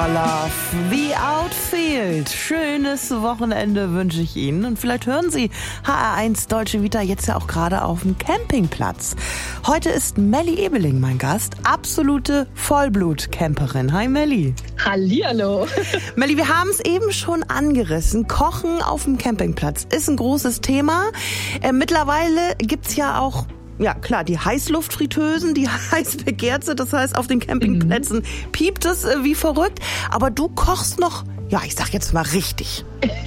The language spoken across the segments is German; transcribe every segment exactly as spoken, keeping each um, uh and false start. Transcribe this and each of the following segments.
Love, The Outfield. Schönes Wochenende wünsche ich Ihnen. Und vielleicht hören Sie H R eins Deutsche Vita jetzt ja auch gerade auf dem Campingplatz. Heute ist Melli Ebeling mein Gast, absolute Vollblut-Camperin. Hi Melli. Hallihallo. Melli, wir haben es eben schon angerissen. Kochen auf dem Campingplatz ist ein großes Thema. Äh, mittlerweile gibt's ja auch Ja, klar, die Heißluftfritteusen, die heiß begehrt sind. Das heißt, auf den Campingplätzen mhm. piept es äh, wie verrückt. Aber du kochst noch, ja, ich sag jetzt mal richtig.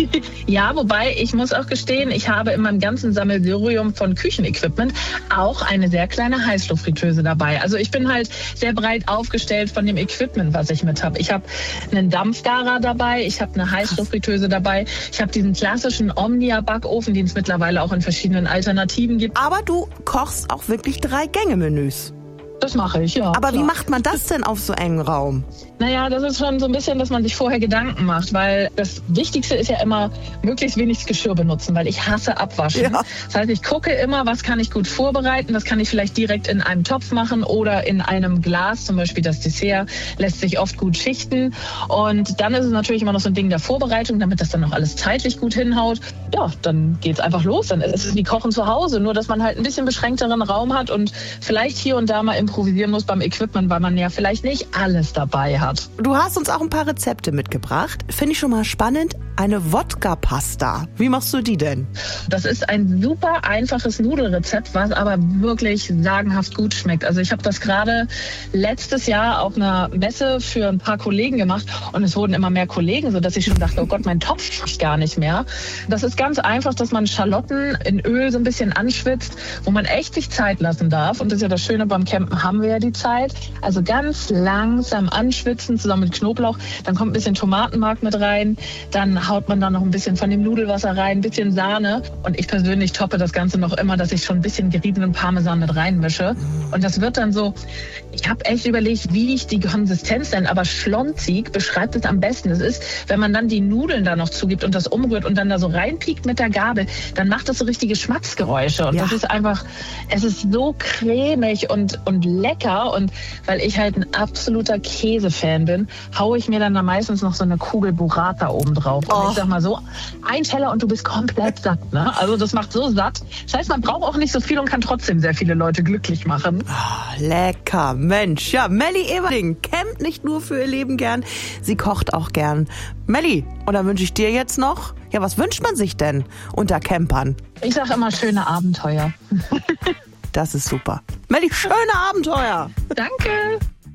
Ja, wobei ich muss auch gestehen, ich habe in meinem ganzen Sammelsurium von Küchenequipment auch eine sehr kleine Heißluftfritteuse dabei. Also ich bin halt sehr breit aufgestellt von dem Equipment, was ich mit habe. Ich habe einen Dampfgarer dabei, ich habe eine Heißluftfritteuse dabei, ich habe diesen klassischen Omnia-Backofen, den es mittlerweile auch in verschiedenen Alternativen gibt. Aber du kochst auch wirklich Drei-Gänge-Menüs. Das mache ich, ja. Aber klar. Wie macht man das denn auf so engen Raum? Naja, das ist schon so ein bisschen, dass man sich vorher Gedanken macht, weil das Wichtigste ist ja immer, möglichst wenig Geschirr benutzen, weil ich hasse Abwaschen. Ja. Das heißt, ich gucke immer, was kann ich gut vorbereiten, was kann ich vielleicht direkt in einem Topf machen oder in einem Glas, zum Beispiel das Dessert lässt sich oft gut schichten. Und dann ist es natürlich immer noch so ein Ding der Vorbereitung, damit das dann noch alles zeitlich gut hinhaut. Ja, dann geht's einfach los, dann ist es wie Kochen zu Hause, nur dass man halt ein bisschen beschränkteren Raum hat und vielleicht hier und da mal improvisieren muss beim Equipment, weil man ja vielleicht nicht alles dabei hat. Du hast uns auch ein paar Rezepte mitgebracht. Finde ich schon mal spannend. Eine Wodka-Pasta. Wie machst du die denn? Das ist ein super einfaches Nudelrezept, was aber wirklich sagenhaft gut schmeckt. Also ich habe das gerade letztes Jahr auf einer Messe für ein paar Kollegen gemacht und es wurden immer mehr Kollegen, sodass ich schon dachte, oh Gott, mein Topf schmeckt gar nicht mehr. Das ist ganz einfach, dass man Schalotten in Öl so ein bisschen anschwitzt, wo man echt sich Zeit lassen darf. Und das ist ja das Schöne, beim Campen haben wir ja die Zeit. Also ganz langsam anschwitzen, zusammen mit Knoblauch. Dann kommt ein bisschen Tomatenmark mit rein. Dann haut man da noch ein bisschen von dem Nudelwasser rein, ein bisschen Sahne. Und ich persönlich toppe das Ganze noch immer, dass ich schon ein bisschen geriebenen Parmesan mit reinmische. Und das wird dann so, ich habe echt überlegt, wie ich die Konsistenz nenne, aber schlonzig beschreibt es am besten. Es ist, wenn man dann die Nudeln da noch zugibt und das umrührt und dann da so reinpiekt mit der Gabel, dann macht das so richtige Schmatzgeräusche. Und ja. das ist einfach, es ist so cremig und, und lecker. Und weil ich halt ein absoluter Käsefan bin, haue ich mir dann da meistens noch so eine Kugel Burrata oben drauf. Oh. Und ich sag mal so, ein Teller und du bist komplett satt. Ne? Also das macht so satt. Das heißt, man braucht auch nicht so viel und kann trotzdem sehr viele Leute glücklich machen. Oh, lecker, Mensch. Ja, Melli Ebeling campt nicht nur für ihr Leben gern, sie kocht auch gern. Melli, und dann wünsche ich dir jetzt noch, ja, was wünscht man sich denn unter Campern? Ich sag immer schöne Abenteuer. Das ist super. Melli, schöne Abenteuer. Danke.